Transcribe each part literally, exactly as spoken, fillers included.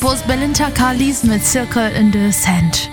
Wo ist Belinda Carlisle mit Circle in the Sand?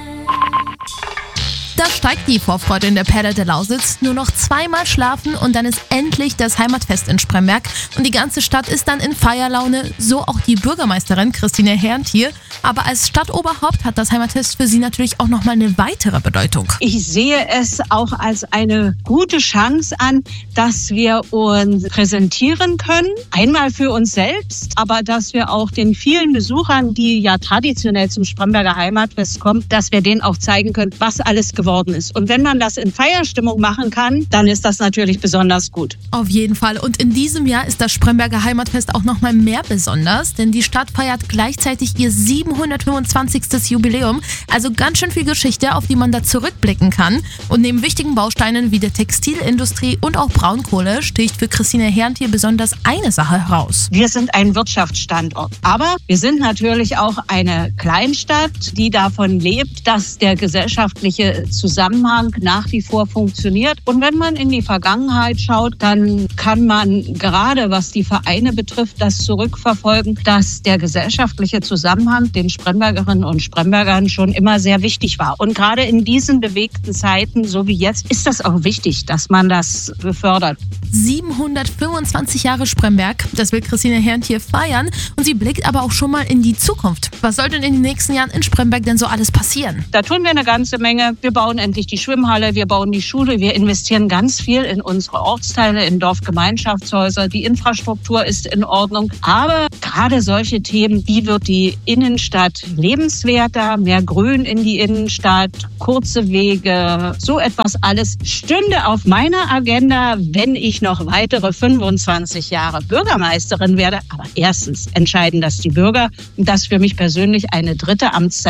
Da steigt die Vorfreude in der Perle der Lausitz. Nur noch zweimal schlafen und dann ist endlich das Heimatfest in Spremberg. Und die ganze Stadt ist dann in Feierlaune, so auch die Bürgermeisterin Christine Herrnthier. Aber als Stadtoberhaupt hat das Heimatfest für sie natürlich auch nochmal eine weitere Bedeutung. Ich sehe es auch als eine gute Chance an, dass wir uns präsentieren können. Einmal für uns selbst, aber dass wir auch den vielen Besuchern, die ja traditionell zum Spremberger Heimatfest kommen, dass wir denen auch zeigen können, was alles geworden ist. Und wenn man das in Feierstimmung machen kann, dann ist das natürlich besonders gut. Auf jeden Fall. Und in diesem Jahr ist das Spremberger Heimatfest auch nochmal mehr besonders, denn die Stadt feiert gleichzeitig ihr siebenhundertfünfundzwanzigstes Jubiläum. Also ganz schön viel Geschichte, auf die man da zurückblicken kann. Und neben wichtigen Bausteinen wie der Textilindustrie und auch Braunkohle sticht für Christine Herrnthier besonders eine Sache heraus. Wir sind ein Wirtschaftsstandort, aber wir sind natürlich auch eine Kleinstadt, die davon lebt, dass der gesellschaftliche Zusammenhang nach wie vor funktioniert. Und wenn man in die Vergangenheit schaut, dann kann man gerade, was die Vereine betrifft, das zurückverfolgen, dass der gesellschaftliche Zusammenhang den Sprembergerinnen und Sprembergern schon immer sehr wichtig war. Und gerade in diesen bewegten Zeiten, so wie jetzt, ist das auch wichtig, dass man das befördert. siebenhundertfünfundzwanzig Jahre Spremberg, das will Christine Herrnthier feiern. Und sie blickt aber auch schon mal in die Zukunft. Was soll denn in den nächsten Jahren in Spremberg denn so alles passieren? Da tun wir eine ganze Menge. Wir bauen endlich die Schwimmhalle, wir bauen die Schule, wir investieren ganz viel in unsere Ortsteile, in Dorfgemeinschaftshäuser. Die Infrastruktur ist in Ordnung. Aber gerade solche Themen, wie wird die Innenstadt lebenswerter, mehr Grün in die Innenstadt, kurze Wege, so etwas alles stünde auf meiner Agenda, wenn ich noch weitere fünfundzwanzig Jahre Bürgermeisterin werde. Aber erstens entscheiden das die Bürger und das für mich persönlich eine dritte Amtszeit